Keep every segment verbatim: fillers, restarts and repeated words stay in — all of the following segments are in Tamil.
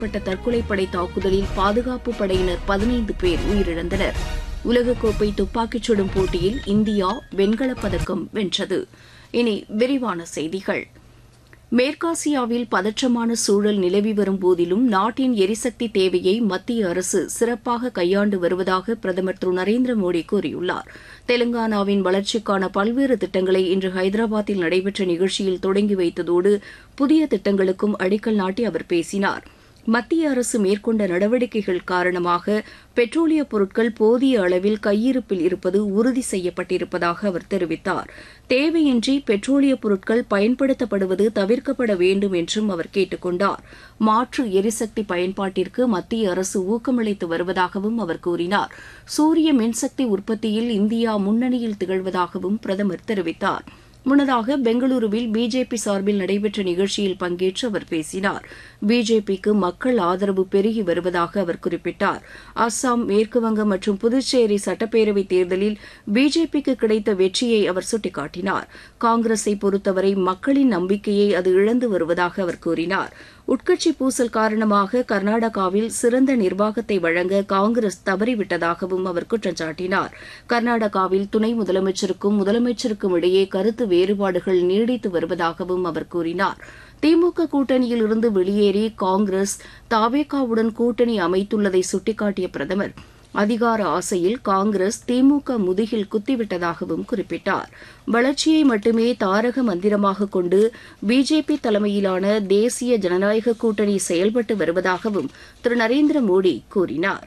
பட்ட தற்கொலைப்படை தாக்குதலில் பாதுகாப்பு படையினர் பதினைந்து பேர் உயிரிழந்தனர். உலகக்கோப்பை துப்பாக்கிச் சுடும் போட்டியில் இந்தியா வெண்கலப் பதக்கம் வென்றது. இனி விரிவான செய்திகள். மேற்காசியாவில் பதற்றமான சூழல் நிலவி வரும் போதிலும் நாட்டின் எரிசக்தி தேவையை மத்திய அரசு சிறப்பாக கையாண்டு வருவதாக பிரதமர் திரு நரேந்திர மோடி கூறியுள்ளார். தெலங்கானாவின் வளர்ச்சிக்கான பல்வேறு திட்டங்களை இன்று ஹைதராபாத்தில் நடைபெற்ற நிகழ்ச்சியில் தொடங்கி வைத்ததோடு புதிய திட்டங்களுக்கும் அடிக்கல் நாட்டி அவர் பேசினார். மத்திய அரசு மேற்கொண்ட நடவடிக்கைகள் காரணமாக பெட்ரோலியப் பொருட்கள் போதிய அளவில் கையிருப்பில் இருப்பது உறுதி செய்யப்பட்டிருப்பதாக அவர் தெரிவித்தார். தேவையின்றி பெட்ரோலியப் பொருட்கள் பயன்படுத்தப்படுவது தவிர்க்கப்பட வேண்டும் என்றும் அவர் கேட்டுக் கொண்டார். மாற்று எரிசக்தி பயன்பாட்டிற்கு மத்திய அரசு ஊக்கமளித்து வருவதாகவும் அவர் கூறினார். சூரிய மின்சக்தி உற்பத்தியில் இந்தியா முன்னணியில் திகழ்வதாகவும் பிரதமர் தெரிவித்தார். முன்னதாக பெங்களூருவில் பிஜேபி சார்பில் நடைபெற்ற நிகழ்ச்சியில் பங்கேற்று அவர் பேசினார். பிஜேபிக்கு மக்கள் ஆதரவு பெருகி வருவதாக அவர் குறிப்பிட்டார். அஸ்ஸாம், மேற்குவங்கம் மற்றும் புதுச்சேரி சட்டப்பேரவைத் தேர்தலில் பிஜேபிக்கு கிடைத்த வெற்றியை அவர் சுட்டிக்காட்டினார். காங்கிரஸை பொறுத்தவரை மக்களின் நம்பிக்கையை அது இழந்து வருவதாக அவர் கூறினார். உட்கட்சி பூசல் காரணமாக கர்நாடகாவில் சிறந்த நிர்வாகத்தை வழங்க காங்கிரஸ் தவறிவிட்டதாகவும் அவர் குற்றம் சாட்டினார். கர்நாடகாவில் துணை முதலமைச்சருக்கும் முதலமைச்சருக்கும் இடையே கருத்து வேறுபாடுகள் நீடித்து வருவதாகவும் அவர் கூறினார். திமுக கூட்டணியில் இருந்து வெளியேறி காங்கிரஸ் தாவேகாவுடன் கூட்டணி அமைத்துள்ளதை சுட்டிக்காட்டிய பிரதமர் அதிகார ஆசையில் காங்கிரஸ் திமுக முதுகில் குத்திவிட்டதாகவும் குறிப்பிட்டார். வளர்ச்சியை மட்டுமே தாரக மந்திரமாக கொண்டு பிஜேபி தலைமையிலான தேசிய ஜனநாயக கூட்டணி செயல்பட்டு வருவதாகவும் திரு நரேந்திர மோடி கூறினார்.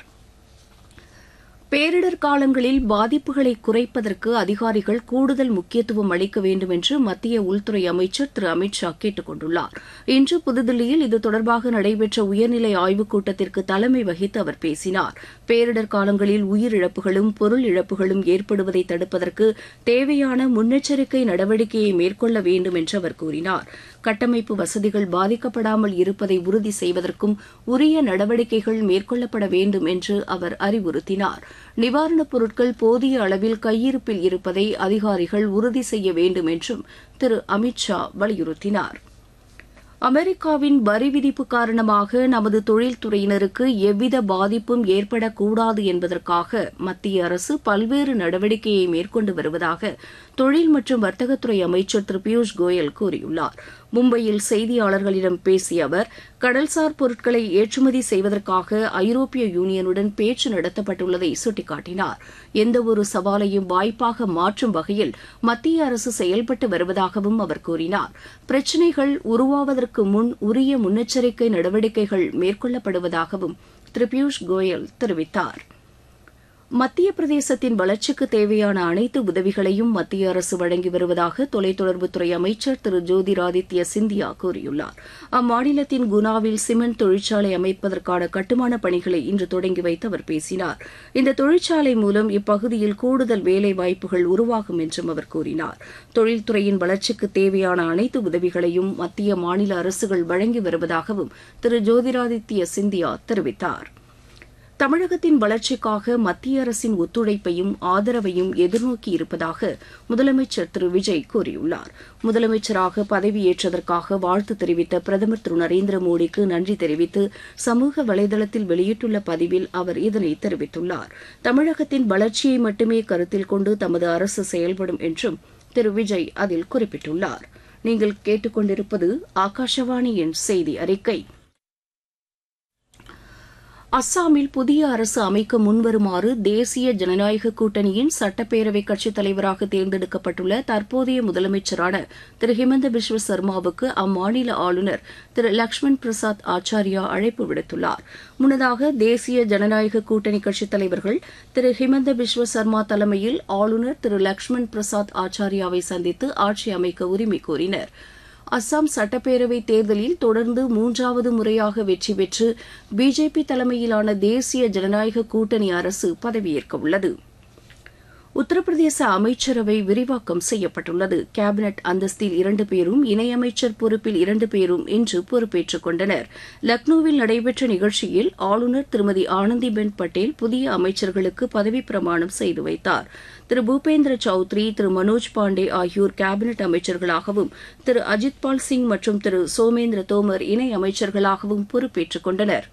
பேரிடர் காலங்களில் பாதிப்புகளை குறைப்பதற்கு அதிகாரிகள் கூடுதல் முக்கியத்துவம் அளிக்க வேண்டும் என்று மத்திய உள்துறை அமைச்சர் திரு அமித் ஷா கேட்டுக் கொண்டுள்ளார். இன்று புதுதில்லியில் இது தொடர்பாக நடைபெற்ற உயர்நிலை ஆய்வுக் கூட்டத்திற்கு தலைமை வகித்து அவர் பேசினார். பேரிடர் காலங்களில் உயிரிழப்புகளும் பொருள் இழப்புகளும் ஏற்படுவதை தடுப்பதற்கு தேவையான முன்னெச்சரிக்கை நடவடிக்கையை மேற்கொள்ள வேண்டும் என்று அவர் கூறினார். கட்டமைப்பு வசதிகள் பாதிக்கப்படாமல் இருப்பதை உறுதி செய்வதற்கும் உரிய நடவடிக்கைகள் மேற்கொள்ளப்பட வேண்டும் என்று அவர் அறிவுறுத்தினார். நிவாரணப் பொருட்கள் போதிய அளவில் கையிருப்பில் இருப்பதை அதிகாரிகள் உறுதி செய்ய வேண்டும் என்றும் திரு அமித் ஷா வலியுறுத்தினார். அமெரிக்காவின் வரி விதிப்பு காரணமாக நமது தொழில்துறையினருக்கு எவ்வித பாதிப்பும் ஏற்படக்கூடாது என்பதற்காக மத்திய அரசு பல்வேறு நடவடிக்கையை மேற்கொண்டு வருவதாக தொழில் மற்றும் வர்த்தகத்துறை அமைச்சர் திரு பியூஷ் கோயல் கூறியுள்ளார். மும்பையில் செய்தியாளர்களிடம் பேசிய அவர் கடல்சார் பொருட்களை ஏற்றுமதி செய்வதற்காக ஐரோப்பிய யூனியனுடன் பேச்சு நடத்தப்பட்டுள்ளதை சுட்டிக்காட்டினார். எந்தவொரு சவாலையும் வாய்ப்பாக மாற்றும் வகையில் மத்திய அரசு செயல்பட்டு வருவதாகவும் அவர் கூறினார். பிரச்சினைகள் உருவாவதற்கு முன் உரிய முன்னெச்சரிக்கை நடவடிக்கைகள் மேற்கொள்ளப்படுவதாகவும் திரு பியூஷ் கோயல் தெரிவித்தார். மத்திய பிரதேசத்தின் வளர்ச்சிக்கு தேவையான அனைத்து உதவிகளையும் மத்திய அரசு வழங்கி வருவதாக தொலைத்தொடர்புத்துறை அமைச்சர் திரு ஜோதிராதித்ய சிந்தியா கூறியுள்ளார். அம்மாநிலத்தின் குனாவில் சிமெண்ட் தொழிற்சாலை அமைப்பதற்கான கட்டுமான பணிகளை இன்று தொடங்கி வைத்து அவர் பேசினார். இந்த தொழிற்சாலை மூலம் இப்பகுதியில் கூடுதல் வேலைவாய்ப்புகள் உருவாகும் என்றும் அவர் கூறினார். தொழில்துறையின் வளர்ச்சிக்கு தேவையான அனைத்து உதவிகளையும் மத்திய மாநில அரசுகள் வழங்கி வருவதாகவும் திரு ஜோதிராதித்ய சிந்தியா தெரிவித்தார். தமிழகத்தின் வளர்ச்சிக்காக மத்திய அரசின் ஒத்துழைப்பையும் ஆதரவையும் எதிர்நோக்கி இருப்பதாக முதலமைச்சர் திரு விஜய் கூறியுள்ளார். முதலமைச்சராக பதவியேற்றதற்காக வாழ்த்து தெரிவித்த பிரதமர் திரு நரேந்திர மோடிக்கு நன்றி தெரிவித்து சமூக வலைதளத்தில் வெளியிட்டுள்ள பதிவில் அவர் இதனை தெரிவித்துள்ளார். தமிழகத்தின் வளர்ச்சியை மட்டுமே கருத்தில் கொண்டு தமது அரசு செயல்படும் என்றும் திரு விஜய் அதில் குறிப்பிட்டுள்ளார். நீங்கள் கேட்டுக்கொண்டிருப்பது ஆகாஷவாணியின் செய்தி அறிக்கை. அஸ்ஸாமில் புதிய அரசு அமைக்க முன்வருமாறு தேசிய ஜனநாயக கூட்டணியின் சட்டப்பேரவை கட்சித் தலைவராக தேர்ந்தெடுக்கப்பட்டுள்ள தற்போதைய முதலமைச்சரான திரு ஹிமந்த பிஸ்வ சர்மாவுக்கு அம்மாநில ஆளுநர் திரு லக்ஷ்மண் பிரசாத் ஆச்சாரியா அழைப்பு விடுத்துள்ளார். முன்னதாக தேசிய ஜனநாயக கூட்டணி கட்சித் தலைவர்கள் திரு ஹிமந்த பிஸ்வ சர்மா தலைமையில் ஆளுநர் திரு லக்ஷ்மண் பிரசாத் ஆச்சாரியாவை சந்தித்து ஆட்சி அமைக்க உரிமை கோரினர். அஸ்ஸாம் சட்டப்பேரவை தேர்தலில் தொடர்ந்து மூன்றாவது முறையாக வெற்றி பெற்று பிஜேபி தலைமையிலான தேசிய ஜனநாயக கூட்டணி அரசு பதவியேற்க உள்ளது. உத்தரப்பிரதேச அமைச்சரவை விரிவாக்கம் செய்யப்பட்டுள்ளது. கேபினெட் அந்தஸ்தில் இரண்டு பேரும் இணையமைச்சர் பொறுப்பில் இரண்டு பேரும் இன்று பொறுப்பேற்றுக் கொண்டனர். லக்னோவில் நடைபெற்ற நிகழ்ச்சியில் ஆளுநர் திருமதி ஆனந்திபென் பட்டேல் புதிய அமைச்சர்களுக்கு பதவிப் பிரமாணம் செய்து வைத்தார். திரு பூபேந்திர சௌத்ரி, திரு மனோஜ் பாண்டே ஆகியோர் கேபினெட் அமைச்சர்களாகவும், திரு அஜித்பால் சிங் மற்றும் திரு சோமேந்திர தோமர் இணை அமைச்சர்களாகவும் பொறுப்பேற்றுக் கொண்டனர்.